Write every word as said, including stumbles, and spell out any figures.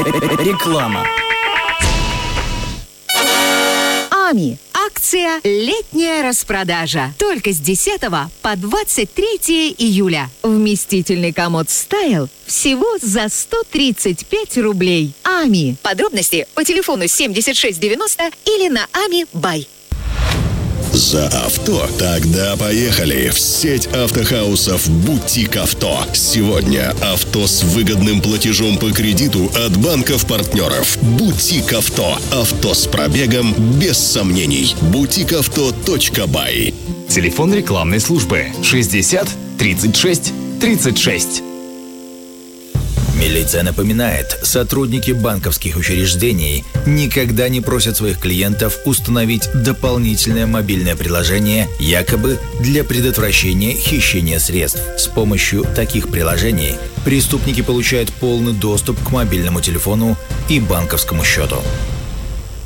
Реклама. АМИ. Акция «Летняя распродажа». Только с десятого по двадцать третье июля. Вместительный комод «Стайл» всего за сто тридцать пять рублей. АМИ. Подробности по телефону семьдесят шесть девяносто или на ами бай. За авто? Тогда поехали в сеть автохаусов «Бутик Авто». Сегодня авто с выгодным платежом по кредиту от банков-партнеров. «Бутик Авто». Авто с пробегом без сомнений. бутик авто точка бай. Телефон рекламной службы шестьдесят тридцать шесть тридцать шесть. Милиция напоминает, сотрудники банковских учреждений никогда не просят своих клиентов установить дополнительное мобильное приложение якобы для предотвращения хищения средств. С помощью таких приложений преступники получают полный доступ к мобильному телефону и банковскому счету.